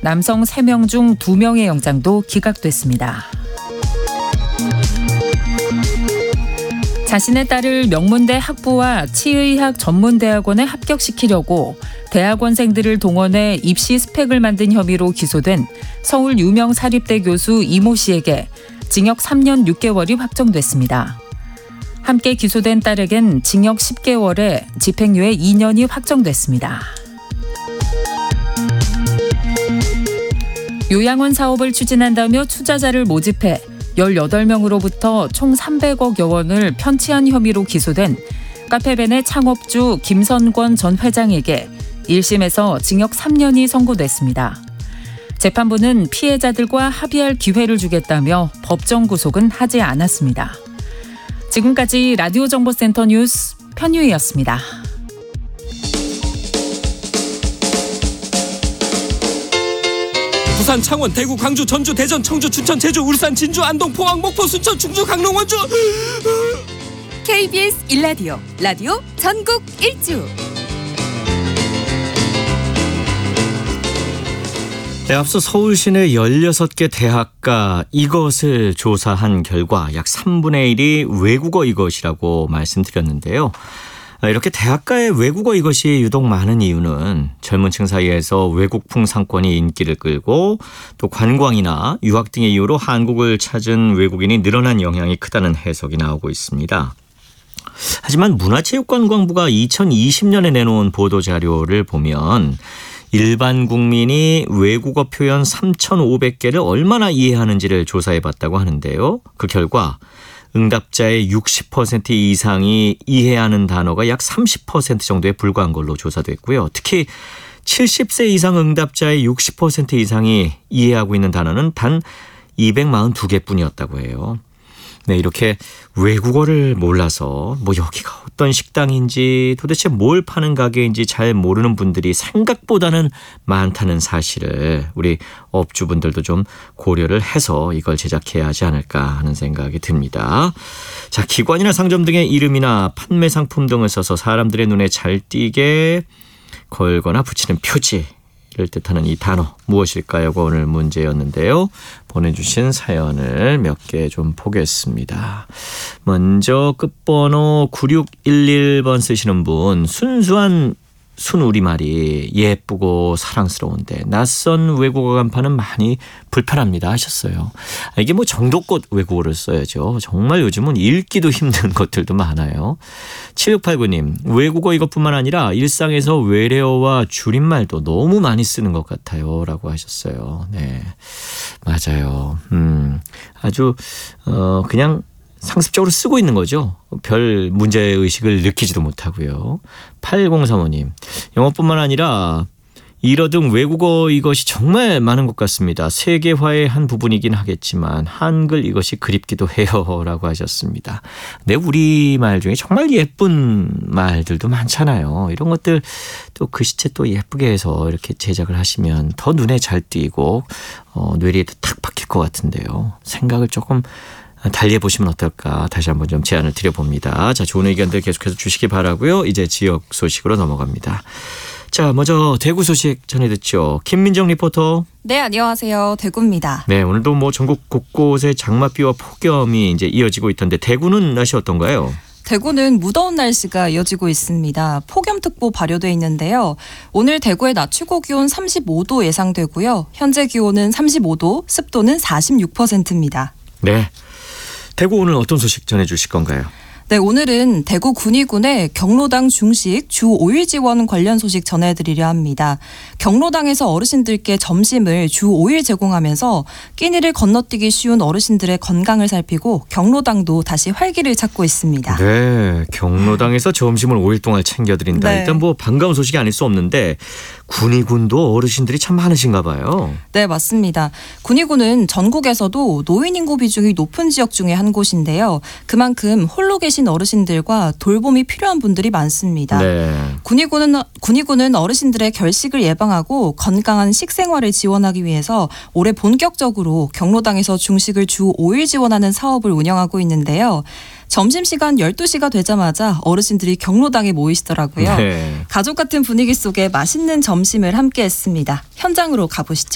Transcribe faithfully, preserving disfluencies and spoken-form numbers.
남성 세 명 중 두 명의 영장도 기각됐습니다. 자신의 딸을 명문대 학부와 치의학 전문대학원에 합격시키려고 대학원생들을 동원해 입시 스펙을 만든 혐의로 기소된 서울 유명 사립대 교수 이모 씨에게 징역 삼 년 육 개월이 확정됐습니다. 함께 기소된 딸에겐 징역 십 개월에 집행유예 이 년이 확정됐습니다. 요양원 사업을 추진한다며 투자자를 모집해 열여덟 명으로부터 총 삼백억여 원을 편취한 혐의로 기소된 카페벤의 창업주 김선권 전 회장에게 일 심에서 징역 삼 년이 선고됐습니다. 재판부는 피해자들과 합의할 기회를 주겠다며 법정 구속은 하지 않았습니다. 지금까지 라디오 정보센터 뉴스 편유희였습니다. 부산, 창원, 대구, 광주, 전주, 대전, 청주, 춘천, 제주, 울산, 진주, 안동, 포항, 목포, 순천, 충주, 강릉, 원주. 케이비에스 일 라디오, 라디오 전국 일주. 네, 앞서 서울시내 열여섯 개 대학가 이것을 조사한 결과 약 삼분의 일이 외국어 이것이라고 말씀드렸는데요. 이렇게 대학가의 외국어 이것이 유독 많은 이유는 젊은 층 사이에서 외국풍 상권이 인기를 끌고 또 관광이나 유학 등의 이유로 한국을 찾은 외국인이 늘어난 영향이 크다는 해석이 나오고 있습니다. 하지만 문화체육관광부가 이천이십 년에 내놓은 보도자료를 보면 일반 국민이 외국어 표현 삼천오백 개를 얼마나 이해하는지를 조사해봤다고 하는데요. 그 결과 응답자의 육십 퍼센트 이상이 이해하는 단어가 약 삼십 퍼센트 정도에 불과한 걸로 조사됐고요. 특히 칠십 세 이상 응답자의 육십 퍼센트 이상이 이해하고 있는 단어는 단 이백사십이 개뿐이었다고 해요. 네, 이렇게 외국어를 몰라서 뭐 여기가 어떤 식당인지 도대체 뭘 파는 가게인지 잘 모르는 분들이 생각보다는 많다는 사실을 우리 업주분들도 좀 고려를 해서 이걸 제작해야 하지 않을까 하는 생각이 듭니다. 자, 기관이나 상점 등의 이름이나 판매 상품 등을 써서 사람들의 눈에 잘 띄게 걸거나 붙이는 표지 를 뜻하는 이 단어 무엇일까요?가 오늘 문제였는데요. 보내주신 사연을 몇 개 좀 보겠습니다. 먼저 끝번호 구육일일 번 쓰시는 분, 순수한 순우리말이 예쁘고 사랑스러운데 낯선 외국어 간판은 많이 불편합니다 하셨어요. 이게 뭐 정도껏 외국어를 써야죠. 정말 요즘은 읽기도 힘든 것들도 많아요. 칠육팔구 님, 외국어 이것뿐만 아니라 일상에서 외래어와 줄임말도 너무 많이 쓰는 것 같아요 라고 하셨어요. 네, 맞아요. 음, 아주 어 그냥 상습적으로 쓰고 있는 거죠. 별 문제의식을 느끼지도 못하고요. 팔공삼오 님, 영어뿐만 아니라 일어 등 외국어 이것이 정말 많은 것 같습니다. 세계화의 한 부분이긴 하겠지만 한글 이것이 그립기도 해요 라고 하셨습니다. 네, 우리말 중에 정말 예쁜 말들도 많잖아요. 이런 것들 또 글씨체 또 예쁘게 해서 이렇게 제작을 하시면 더 눈에 잘 띄고 어, 뇌리에도 탁 박힐 것 같은데요. 생각을 조금 달리 해보시면 어떨까 다시 한번 좀 제안을 드려봅니다. 자, 좋은 의견들 계속해서 주시기 바라고요. 이제 지역 소식으로 넘어갑니다. 자, 먼저 대구 소식 전해 듣죠. 김민정 리포터. 네, 안녕하세요. 대구입니다. 네, 오늘도 뭐 전국 곳곳에 장맛비와 폭염이 이제 이어지고 있던데 대구는 날씨 어떤가요? 대구는 무더운 날씨가 이어지고 있습니다. 폭염특보 발효돼 있는데요. 오늘 대구의 낮 최고 기온 삼십오 도 예상되고요. 현재 기온은 삼십오 도, 습도는 사십육 퍼센트입니다. 네. 대구 오늘 어떤 소식 전해주실 건가요? 네, 오늘은 대구 군위군의 경로당 중식 주 오 일 지원 관련 소식 전해드리려 합니다. 경로당에서 어르신들께 점심을 주 오 일 제공하면서 끼니를 건너뛰기 쉬운 어르신들의 건강을 살피고 경로당도 다시 활기를 찾고 있습니다. 네, 경로당에서 점심을 오 일 동안 챙겨드린다. 네. 일단 뭐 반가운 소식이 아닐 수 없는데 군위군도 어르신들이 참 많으신가 봐요. 네, 맞습니다. 군위군은 전국에서도 노인 인구 비중이 높은 지역 중에 한 곳인데요. 그만큼 홀로 계신 어르신들과 돌봄이 필요한 분들이 많습니다. 네. 군위군은, 군위군은 어르신들의 결식을 예방하고 건강한 식생활을 지원하기 위해서 올해 본격적으로 경로당에서 중식을 주 오 일 지원하는 사업을 운영하고 있는데요. 점심시간 열두 시가 되자마자 어르신들이 경로당에 모이시더라고요. 네. 가족 같은 분위기 속에 맛있는 점심을 함께 했습니다. 현장으로 가보시죠.